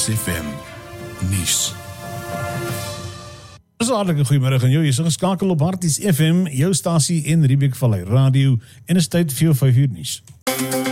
SFM nuus. Hartlike goeiemiddag aan jou, jy is geskakel op Harties FM, jou stasie en Riebeek Vallei Radio en is tyd vir jou 5 uur nuus.